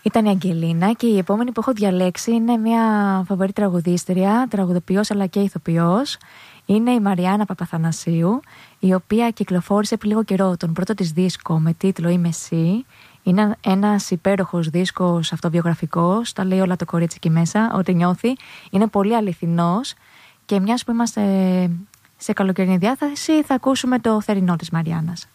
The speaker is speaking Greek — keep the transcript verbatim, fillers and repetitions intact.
Ήταν η Αγγελίνα και η επόμενη που έχω διαλέξει είναι μια φαβορή τραγουδίστρια, τραγουδοποιός αλλά και ηθοποιός. Είναι η Μαριάννα Παπαθανασίου, η οποία κυκλοφόρησε πριν λίγο καιρό τον πρώτο της δίσκο με τίτλο «Είμαι εσύ». Είναι ένας υπέροχος δίσκος αυτοβιογραφικός, τα λέει όλα το κορίτσι εκεί μέσα, ό,τι νιώθει. Είναι πολύ αληθινός και μιας που είμαστε σε καλοκαιρινή διάθεση θα ακούσουμε το θερινό της Μαριάννας.